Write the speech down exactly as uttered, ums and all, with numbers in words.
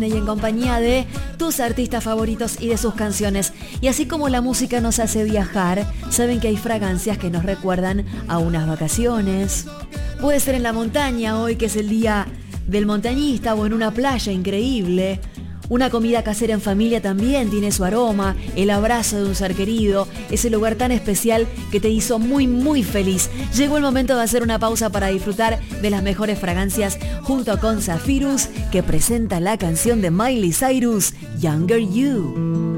y en compañía de tus artistas favoritos y de sus canciones. Y así como la música nos hace viajar, saben que hay fragancias que nos recuerdan a unas vacaciones. Puede ser en la montaña hoy, que es el día del montañista, o en una playa increíble. Una comida casera en familia también tiene su aroma, el abrazo de un ser querido, ese lugar tan especial que te hizo muy muy feliz. Llegó el momento de hacer una pausa para disfrutar de las mejores fragancias junto con Zephyrus, que presenta la canción de Miley Cyrus, Younger You.